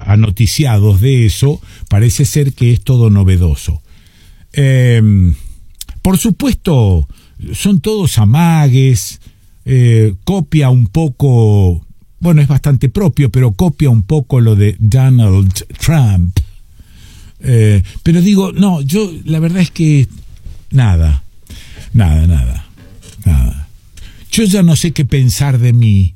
noticiados de eso, parece ser que es todo novedoso. Por supuesto, son todos amagues, copia un poco, bueno, es bastante propio, pero copia un poco lo de Donald Trump. Pero digo, no, yo la verdad es que nada. Yo ya no sé qué pensar de mí.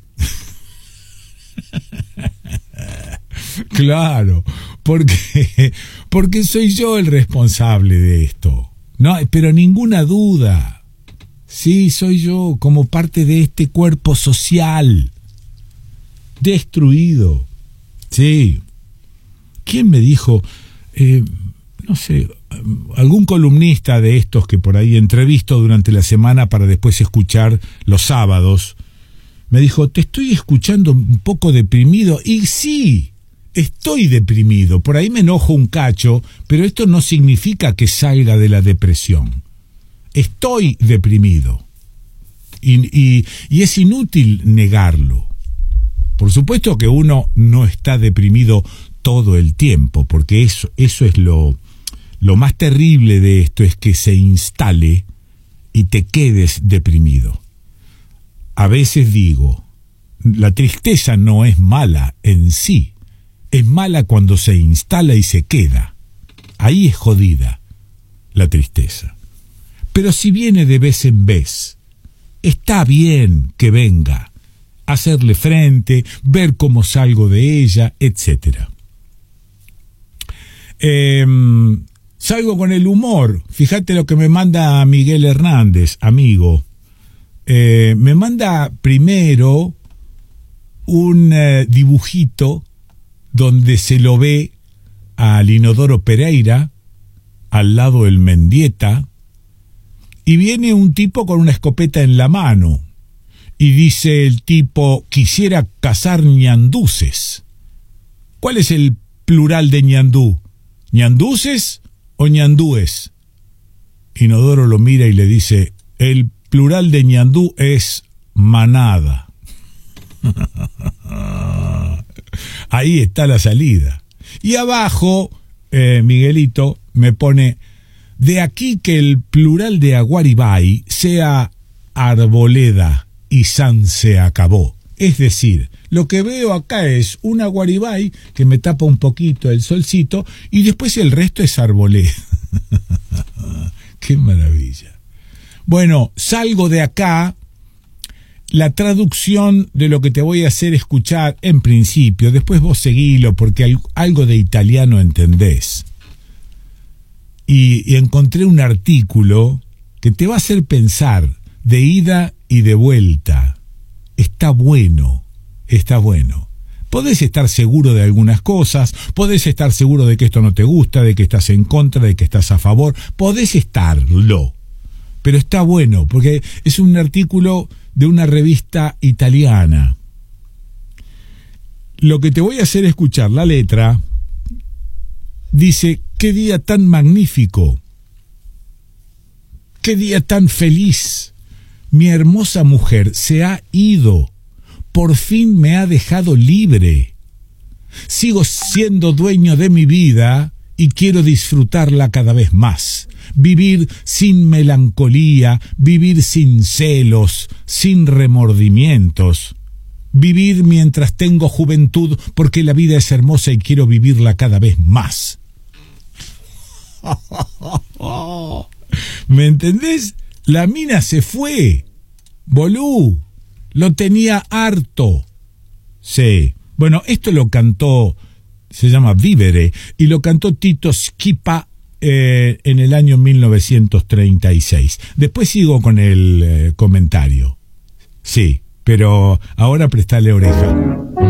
Claro, porque soy yo el responsable de esto. No, pero ninguna duda. Sí, soy yo como parte de este cuerpo social destruido. Sí. ¿Quién me dijo? No sé, algún columnista de estos que por ahí entrevisto durante la semana para después escuchar los sábados, me dijo, te estoy escuchando un poco deprimido. Y sí, estoy deprimido, por ahí me enojo un cacho, pero esto no significa que salga de la depresión. Estoy deprimido. Y es inútil negarlo. Por supuesto que uno no está deprimido todo el tiempo, porque eso es lo más terrible de esto, es que se instale y te quedes deprimido. A veces digo, la tristeza no es mala en sí, es mala cuando se instala y se queda. Ahí es jodida la tristeza. Pero si viene de vez en vez, está bien que venga, hacerle frente, ver cómo salgo de ella, etc. Salgo con el humor. Fíjate lo que me manda Miguel Hernández, amigo. Me manda primero un dibujito donde se lo ve al Inodoro Pereira al lado del Mendieta y viene un tipo con una escopeta en la mano y dice el tipo, quisiera cazar ñanduces. ¿Cuál es el plural de ñandú? ¿Ñanduces o ñandúes? Inodoro lo mira y le dice, el plural de ñandú es manada. Ahí está la salida. Y abajo, Miguelito me pone, de aquí que el plural de aguaribay sea arboleda y san se acabó. Es decir, lo que veo acá es un aguaribay que me tapa un poquito el solcito y después el resto es arboleda. ¡Qué maravilla! Bueno, salgo de acá. La traducción de lo que te voy a hacer escuchar en principio, después vos seguilo porque algo de italiano entendés. Y encontré un artículo que te va a hacer pensar de ida y de vuelta. Está bueno. Podés estar seguro de algunas cosas, podés estar seguro de que esto no te gusta, de que estás en contra, de que estás a favor, podés estarlo. Pero está bueno, porque es un artículo de una revista italiana. Lo que te voy a hacer escuchar, la letra, dice, qué día tan magnífico, qué día tan feliz, mi hermosa mujer se ha ido, por fin me ha dejado libre, sigo siendo dueño de mi vida y quiero disfrutarla cada vez más. Vivir sin melancolía, vivir sin celos, sin remordimientos. Vivir mientras tengo juventud, porque la vida es hermosa y quiero vivirla cada vez más. ¿Me entendés? La mina se fue. Bolú. Lo tenía harto. Sí. Bueno, esto lo cantó, se llama Vivere, y lo cantó Tito Schipa en el año 1936. Después sigo con el comentario. Sí, pero ahora prestale oreja.